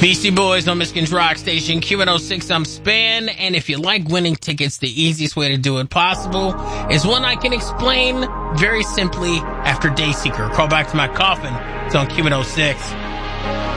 Beastie Boys on Michigan's Rock Station, Q106, I'm Span, and if you like winning tickets, the easiest way to do it possible is one I can explain very simply after Dayseeker. Call back to my coffin. It's on Q106.